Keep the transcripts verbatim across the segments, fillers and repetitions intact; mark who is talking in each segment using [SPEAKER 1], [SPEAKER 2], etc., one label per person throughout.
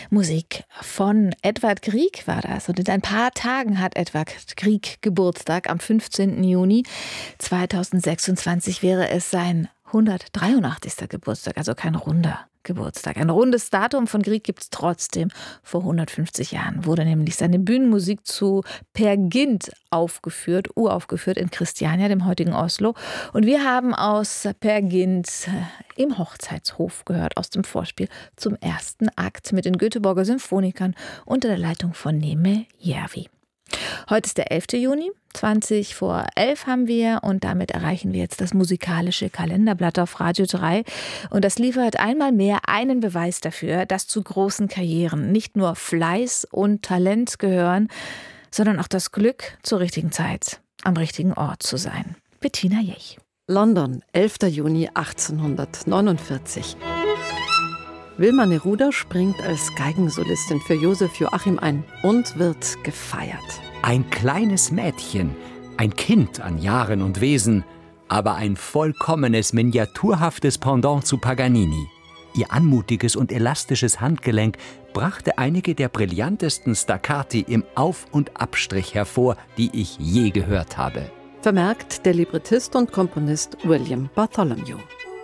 [SPEAKER 1] Musik von Edvard Grieg war das. Und in ein paar Tagen hat Edvard Grieg Geburtstag. Am fünfzehnten Juni zweitausendsechsundzwanzig wäre es sein hundertdreiundachtzigster Geburtstag, also kein runder Geburtstag. Ein rundes Datum von Grieg gibt es trotzdem. Vor hundertfünfzig Jahren wurde nämlich seine Bühnenmusik zu Peer Gynt aufgeführt, uraufgeführt in Christiania, dem heutigen Oslo. Und wir haben aus Peer Gynt im Hochzeitshof gehört, aus dem Vorspiel zum ersten Akt mit den Göteborger Symphonikern unter der Leitung von Neme Järvi. Heute ist der elfte Juni, zwanzig vor elf haben wir und damit erreichen wir jetzt das musikalische Kalenderblatt auf Radio drei. Und das liefert einmal mehr einen Beweis dafür, dass zu großen Karrieren nicht nur Fleiß und Talent gehören, sondern auch das Glück, zur richtigen Zeit am richtigen Ort zu sein. Bettina Jech.
[SPEAKER 2] London, elfter Juni achtzehnhundertneunundvierzig. Wilma Neruda springt als Geigensolistin für Josef Joachim ein und wird gefeiert.
[SPEAKER 3] Ein kleines Mädchen, ein Kind an Jahren und Wesen, aber ein vollkommenes, miniaturhaftes Pendant zu Paganini. Ihr anmutiges und elastisches Handgelenk brachte einige der brillantesten Staccati im Auf- und Abstrich hervor, die ich je gehört habe.
[SPEAKER 2] Vermerkt der Librettist und Komponist William Bartholomew.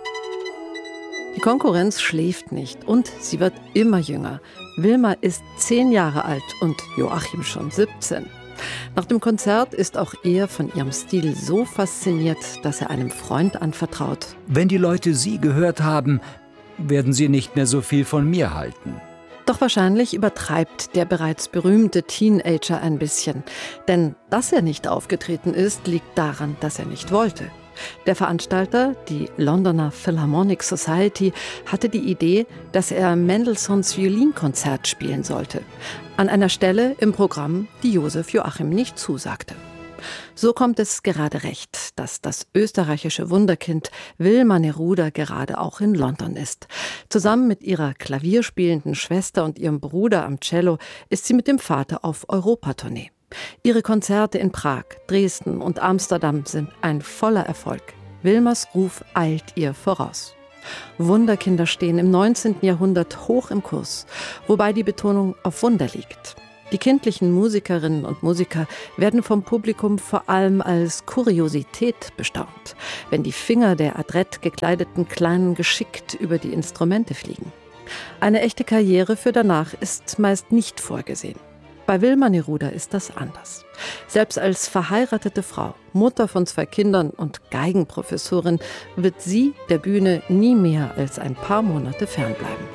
[SPEAKER 2] Die Konkurrenz schläft nicht und sie wird immer jünger. Wilma ist zehn Jahre alt und Joachim schon siebzehn. Nach dem Konzert ist auch er von ihrem Stil so fasziniert, dass er einem Freund anvertraut.
[SPEAKER 3] Wenn die Leute Sie gehört haben, werden sie nicht mehr so viel von mir halten.
[SPEAKER 2] Doch wahrscheinlich übertreibt der bereits berühmte Teenager ein bisschen. Denn dass er nicht aufgetreten ist, liegt daran, dass er nicht wollte. Der Veranstalter, die Londoner Philharmonic Society, hatte die Idee, dass er Mendelssohns Violinkonzert spielen sollte. An einer Stelle im Programm, die Josef Joachim nicht zusagte. So kommt es gerade recht, dass das österreichische Wunderkind Wilma Neruda gerade auch in London ist. Zusammen mit ihrer klavierspielenden Schwester und ihrem Bruder am Cello ist sie mit dem Vater auf Europatournee. Ihre Konzerte in Prag, Dresden und Amsterdam sind ein voller Erfolg. Wilmas Ruf eilt ihr voraus. Wunderkinder stehen im neunzehnten Jahrhundert hoch im Kurs, wobei die Betonung auf Wunder liegt. Die kindlichen Musikerinnen und Musiker werden vom Publikum vor allem als Kuriosität bestaunt, wenn die Finger der adrett gekleideten Kleinen geschickt über die Instrumente fliegen. Eine echte Karriere für danach ist meist nicht vorgesehen. Bei Wilma Neruda ist das anders. Selbst als verheiratete Frau, Mutter von zwei Kindern und Geigenprofessorin wird sie der Bühne nie mehr als ein paar Monate fernbleiben.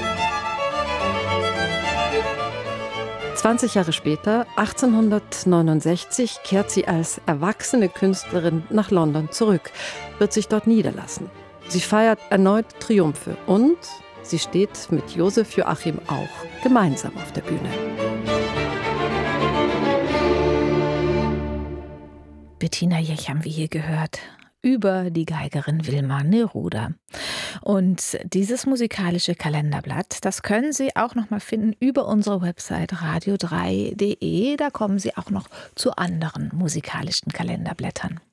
[SPEAKER 2] zwanzig Jahre später, achtzehnhundertneunundsechzig, kehrt sie als erwachsene Künstlerin nach London zurück, wird sich dort niederlassen. Sie feiert erneut Triumphe und sie steht mit Josef Joachim auch gemeinsam auf der Bühne.
[SPEAKER 1] Bettina Jech haben wir hier gehört über die Geigerin Wilma Neruda. Und dieses musikalische Kalenderblatt, das können Sie auch noch mal finden über unsere Website radio drei punkt de. Da kommen Sie auch noch zu anderen musikalischen Kalenderblättern.